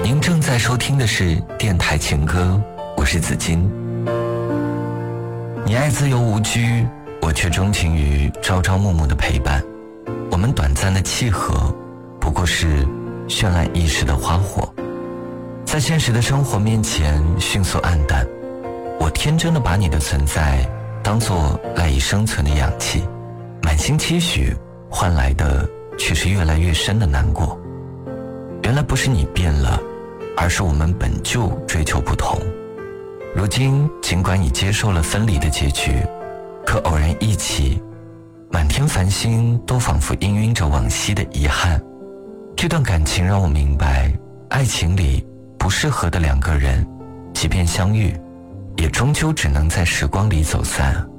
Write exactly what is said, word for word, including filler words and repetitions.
您正在收听的是电台情歌，我是子金。你爱自由无拘，我却钟情于朝朝暮暮的陪伴。我们短暂的契合，不过是绚烂一时的花火，在现实的生活面前迅速黯淡。我天真的把你的存在当作赖以生存的氧气，满心期许换来的却是越来越深的难过。原来不是你变了，而是我们本就追求不同。如今尽管已接受了分离的结局，可偶然一起，满天繁星都仿佛氤氲着往昔的遗憾。这段感情让我明白，爱情里不适合的两个人，即便相遇，也终究只能在时光里走散。